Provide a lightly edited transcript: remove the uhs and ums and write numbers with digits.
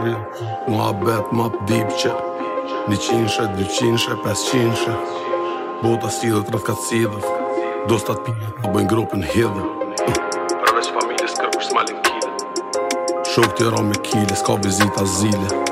Mua bet ma dipqe 100, 200, 500 Bota sidhet rrët ka sidhet Do s'tat pime të bëjnë grupën hidhe Përveç familjes kërkush s'malin kile Shok t'jera me kile, s'ka vizita zile